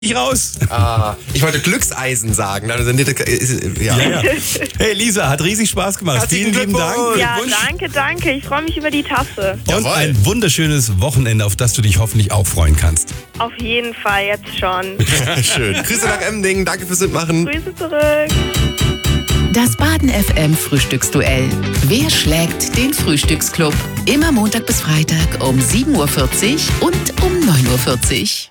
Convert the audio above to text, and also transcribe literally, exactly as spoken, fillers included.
raus. Ah, ich wollte Glückseisen sagen. Also, ja. Ja, ja. Hey Lisa, hat riesig Spaß gemacht. Herzlichen Vielen lieben Dank. Glückwunsch. Ja, danke, danke. Ich freue mich über die Tasse. Und Jawohl. ein wunderschönes Wochenende, auf das du dich hoffentlich auch freuen kannst. Auf jeden Fall, jetzt schon. Schön. Grüße nach Emding. Danke fürs Mitmachen. Grüße zurück. Das Baden F M Frühstücksduell. Wer schlägt den Frühstücksclub? Immer Montag bis Freitag um sieben Uhr vierzig und um neun Uhr vierzig.